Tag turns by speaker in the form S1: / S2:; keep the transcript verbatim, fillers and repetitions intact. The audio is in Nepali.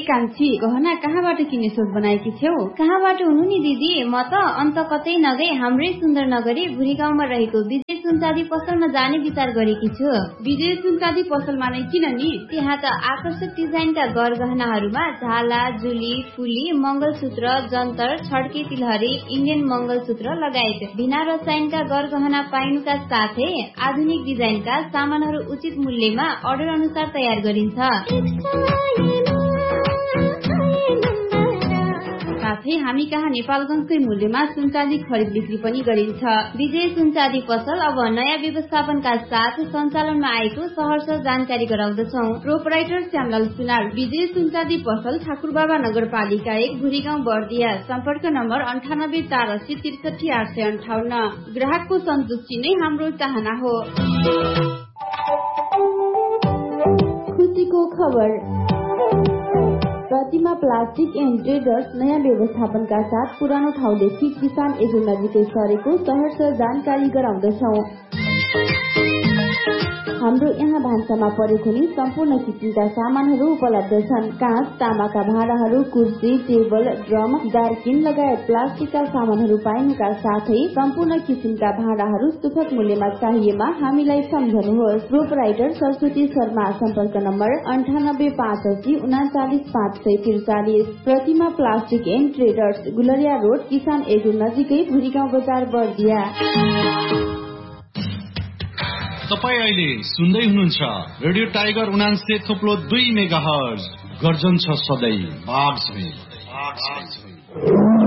S1: कान्छी गहना कहाँबाट किन्ने सोच बनाएकी छेउ?
S2: कहाँबाट हुनु नि दिदी, म त अन्त कतै नगई हाम्रै सुन्दर नगरी भुरी गाउँमा रहेको विजय सुनचाँदी पसलमा जाने विचार गरेकी छु।
S1: विजय सुनचाँदी पसलमा नै किन नि?
S2: त्यहाँ त आकर्षक डिजाइनका गरगहनाहरूमा झाला, जुली, फुली, मंगलसूत्र, जन्तर, छड्के तिलहरी, इन्डियन मंगलसूत्र लगायत बिना रसायनका गरगहना पाइनुका साथै आधुनिक डिजाइनका सामानहरू उचित मूल्यमा अर्डर अनुसार तयार गरिन्छ।
S1: साथै हामी कहाँ नेपालगञ्जकै मूल्यमा सुनचाँदी खरिद बिक्री पनि गरिन्छ।
S2: विजय सुनचाँदी पसल अब नयाँ व्यवस्थापनका साथ सञ्चालनमा आएको सहर्ष जानकारी गराउँदछौ।
S1: प्रोपराइटर श्यामलाल सुनार, विजय सुनचाँदी पसल ठाकुरबाबा नगरपालिका एक भुरीगाउँ बर्दिया। सम्पर्क नम्बर अन्ठानब्बे चार अस्सी त्रिसठी आठ सय अन्ठाउन्न। ग्राहकको सन्तुष्टि नै हाम्रो चाहना हो।
S3: खुसीको खबर, प्रतिमा प्लास्टिक एन्ड ट्रेडर्स नयाँ व्यवस्थापनका साथ पुरानो ठाउँदेखि किसान एजेन्ट नजिकै सरेको सहर्ष जानकारी गराउँदछौ। हाम्रो यहाँ भान्सामा परेको नि सम्पूर्ण किसिमका सामानहरू उपलब्ध छन्। काँच, तामाका भाँडाहरू, कुर्सी, टेबल, ड्रम, जार्किन लगायत प्लास्टिकका सामानहरू पाइनुका साथै सम्पूर्ण किसिमका भाँडाहरू सुपथ मूल्यमा चाहिएमा हामीलाई सम्झनुहोस्। प्रोपराइटर सरस्वती शर्मा, सम्पर्क नम्बर अन्ठानब्बे पाँच अस्सी उनाचालिस पाँच सय त्रिचालिस। प्रतिमा plastic and traders, Gulariya road, किसान एजेन्ट नजिकै भुरीगाउँ बजार बर्दिया।
S4: तपाईँ अहिले सुन्दै हुनुहुन्छ रेडियो टाइगर उनान्से थोप्लो दुई मेगा हर्ज। गर्जन छ सधैँ बाघ झैं।